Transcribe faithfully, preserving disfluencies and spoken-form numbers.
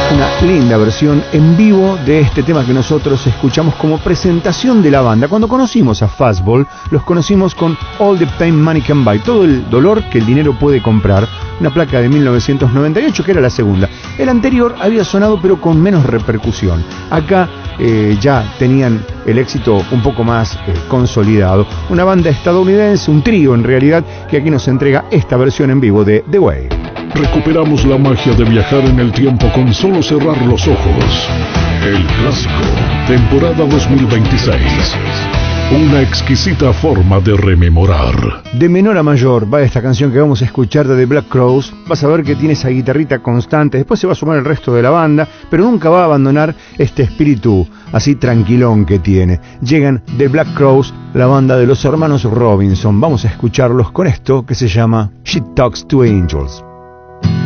Una linda versión en vivo de este tema que nosotros escuchamos como presentación de la banda. Cuando conocimos a Fastball, los conocimos con All the Pain Money Can Buy, todo el dolor que el dinero puede comprar, una placa de mil novecientos noventa y ocho que era la segunda. El anterior había sonado pero con menos repercusión. Acá eh, ya tenían el éxito un poco más eh, consolidado. Una banda estadounidense, un trío en realidad, que aquí nos entrega esta versión en vivo de The Way. Recuperamos la magia de viajar en el tiempo con solo cerrar los ojos. El clásico, temporada dos mil veintiséis. Una exquisita forma de rememorar. De menor a mayor va esta canción que vamos a escuchar de The Black Crowes. Vas a ver que tiene esa guitarrita constante. Después se va a sumar el resto de la banda, pero nunca va a abandonar este espíritu así tranquilón que tiene. Llegan The Black Crowes, la banda de los hermanos Robinson. Vamos a escucharlos con esto que se llama She Talks to Angels.